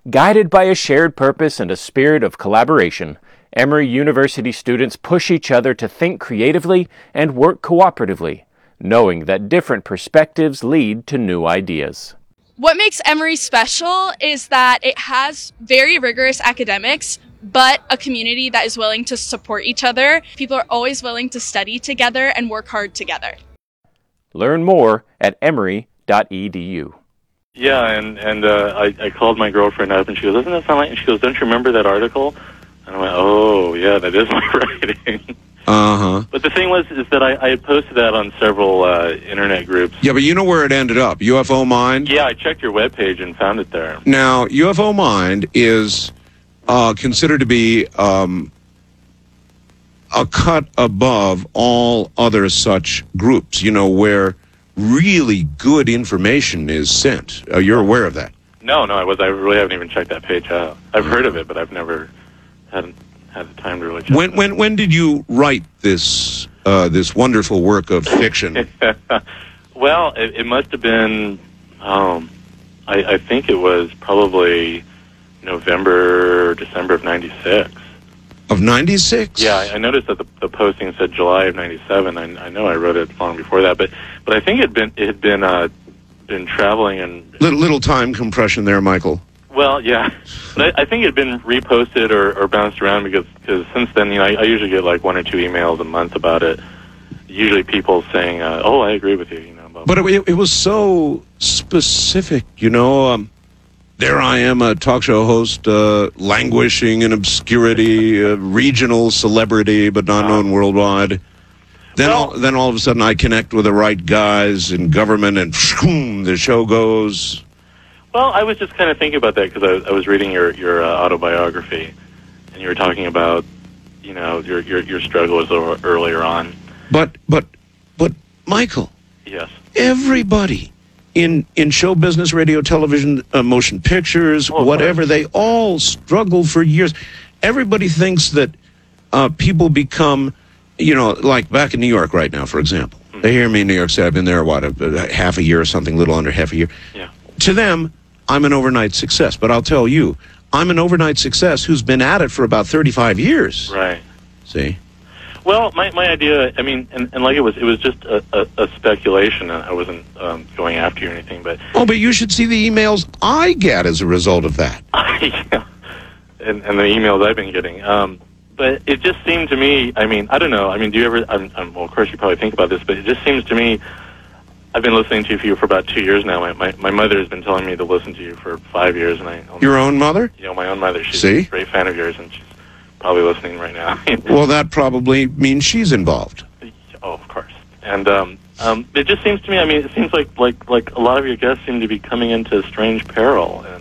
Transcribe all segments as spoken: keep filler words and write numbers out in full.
Guided by a shared purpose and a spirit of collaboration, Emory University students push each other to think creatively and work cooperatively, knowing that different perspectives lead to new ideas. What makes Emory special is that it has very rigorous academics, but a community that is willing to support each other. People are always willing to study together and work hard together. Learn more at emory dot e d u. Yeah, and, and uh, I, I called my girlfriend up, and she goes, doesn't that sound like... And she goes, don't you remember that article? And I went, oh, yeah, that is my writing. Uh-huh. But the thing was is that I, I had posted that on several uh, internet groups. Yeah, but you know where it ended up, U F O Mind? Yeah, I checked your webpage and found it there. Now, U F O Mind is uh, considered to be um, a cut above all other such groups, you know, where really good information is sent. Uh, you're aware of that? No, no, I was. I really haven't even checked that page out. I've heard of it, but I've never hadn't had the time to really check when, it. When when did you write this uh, this wonderful work of fiction? Well, it, it must have been. Um, I, I think it was probably November, December of ninety-six. Of ninety-six? Yeah, I, I noticed that the, the posting said July of ninety-seven. I, I know I wrote it long before that, but but I think it had been it had been uh, been traveling and Little, little time compression there, Michael. well, yeah, but I, I think it had been reposted or, or bounced around because because since then, you know, I, I usually get like one or two emails a month about it. Usually, people saying, uh, "Oh, I agree with you," you know. Blah, blah. But it, it was so specific, you know. Um, there I am, a talk show host, uh, languishing in obscurity, a regional celebrity, but not known worldwide. Then, Well- all, then all of a sudden, I connect with the right guys in government, and pshoom, the show goes. Well, I was just kind of thinking about that because I, I was reading your your uh, autobiography, and you were talking about, you know, your your your struggles o- earlier on. But, but, but, Michael, Yes. everybody in in show business, radio, television, uh, motion pictures, Oh, of whatever, course. they all struggle for years. Everybody thinks that uh, people become, you know, like back in New York right now, for example. Mm-hmm. They hear me in New York City. I've been there, what, a, a half a year or something, a little under half a year. Yeah. To them, I'm an overnight success. But I'll tell you, I'm an overnight success who's been at it for about thirty-five years. Right. See? Well, my my idea, I mean, and, and like it was, it was just a, a, a speculation. I wasn't um, going after you or anything, but Oh, but you should see the emails I get as a result of that. yeah, and, and the emails I've been getting. Um, but it just seemed to me, I mean, I don't know. I mean, do you ever? I'm, I'm, well, of course, you probably think about this, but it just seems to me. I've been listening to you for about two years now. My, my my mother has been telling me to listen to you for five years, and I Your own mother? you know my own mother. She's See? a great fan of yours, and she's probably listening right now. Well, that probably means she's involved. Oh, of course. And um, um, it just seems to me. I mean, it seems like like like a lot of your guests seem to be coming into strange peril, and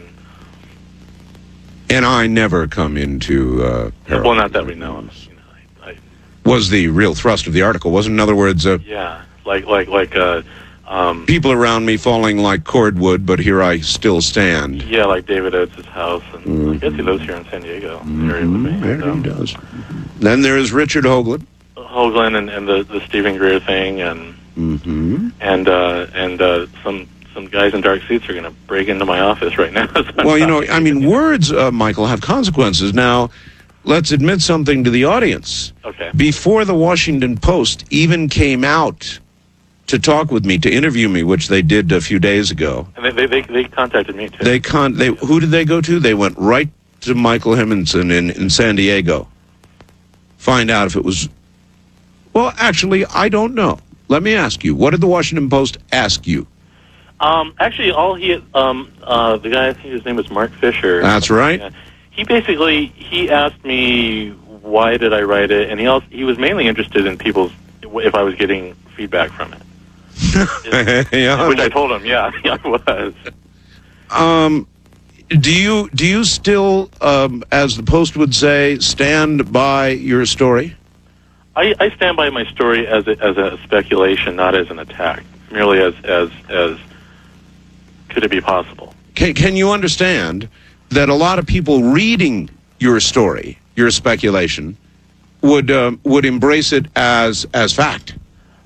And I never come into uh, peril. well, not that we know of. You know, I, I, Was the real thrust of the article, wasn't it? In other words, uh, yeah, like like like uh, um, people around me falling like cordwood, but here I still stand. yeah, like David Oates' house, and I guess he lives here in San Diego area with me. There And, um, he does. Then there is Richard Hoagland. Hoagland and, and the the Stephen Greer thing, and Mm-hmm. and uh, and uh, some some guys in dark suits are going to break into my office right now. So I'm Well, you know, not- I mean, words, uh, Michael, have consequences. Now, let's admit something to the audience. Okay. Before the Washington Post even came out to talk with me, to interview me, which they did a few days ago, And they they they, they contacted me too. they con they who did they go to? They went right to Michael Hemminson in, in San Diego. Find out if it was. Well, actually, I don't know. Let me ask you. What did the Washington Post ask you? Um, actually, all he, um, uh, the guy, I think his name was Mark Fisher. That's right. Yeah. He basically, he asked me why did I write it, and he also, he was mainly interested in people's, if I was getting feedback from it. Yeah. Which I told him, yeah, yeah, I was. Um, do you do you still, um, as the Post would say, stand by your story? I, I stand by my story as a, as a speculation, not as an attack. Merely as, as, as could it be possible? Can, can you understand that a lot of people reading your story, your speculation, would um, would embrace it as as fact?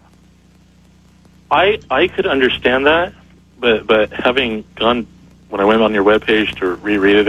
I I could understand that, but but having gone when I went on your webpage to reread it